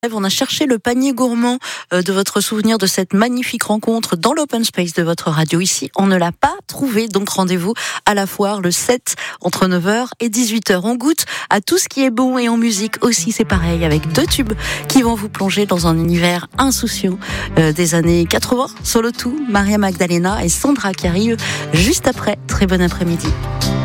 On a cherché le panier gourmand de votre souvenir de cette magnifique rencontre dans l'open space de votre radio ici. On ne l'a pas trouvé, donc rendez-vous à la foire le 7 entre 9h et 18h. On goûte à tout ce qui est bon et en musique aussi, c'est pareil, avec 2 tubes qui vont vous plonger dans un univers insouciant des années 80. Solo tout, Maria Magdalena et Sandra qui arrivent juste après. Très bon après-midi.